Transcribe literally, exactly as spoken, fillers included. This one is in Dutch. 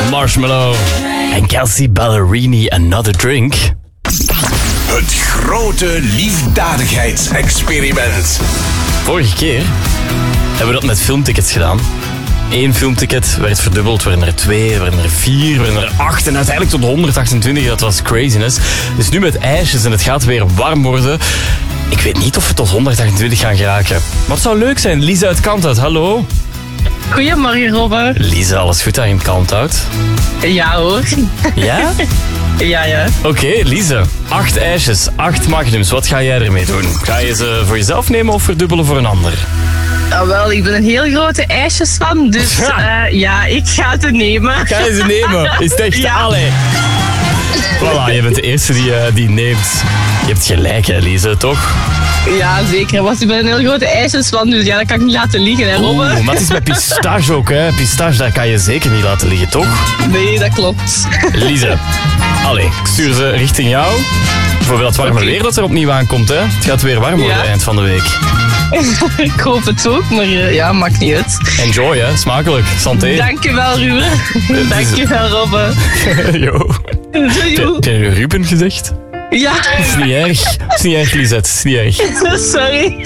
Marshmallow. En Kelsey Ballerini, Another Drink. Het grote liefdadigheidsexperiment. Vorige keer hebben we dat met filmtickets gedaan. Eén filmticket werd verdubbeld, werden er twee, werden er vier, werden er acht en uiteindelijk tot honderdachtentwintig. Dat was craziness. Dus nu met ijsjes en het gaat weer warm worden. Ik weet niet of we tot honderdachtentwintig gaan geraken. Maar het zou leuk zijn. Lisa uit Kalmthout, hallo. Goedemorgen, Robbe. Lisa, alles goed daar in Kalmthout? Ja hoor. Ja? Ja, ja. Oké, okay, Lisa. Acht ijsjes, acht magnums. Wat ga jij ermee doen? Ga je ze voor jezelf nemen of verdubbelen voor een ander? Nou wel, ik ben een heel grote ijsjesfan, dus ja. Uh, ja, ik ga het nemen. Ga je ze nemen? Is het echt? Ja. Allee. Voilà, je bent de eerste die, uh, die neemt. Je hebt gelijk, hè, Lisa, toch? Ja, zeker. Want ik ben een heel grote ijsjesfan, dus ja, dat kan ik niet laten liggen, hè, Robbe. Oeh, maar het is met pistache ook, hè. Pistache, daar kan je zeker niet laten liggen, toch? Nee, dat klopt. Lisa, allee, ik stuur ze richting jou. Voor dat warme Okay. weer dat er opnieuw aankomt, hè. Het gaat weer warm worden Ja. eind van de week. Ik hoop het ook, maar uh, ja, maakt niet uit. Enjoy, hè. Smakelijk. Santé. Dankjewel, Ruben. Dankjewel, Robbe. Jo. Doei. Heb je Ruben gezegd? Ja. Het is niet erg. Het is niet erg, Lisette. Het is niet erg. Sorry.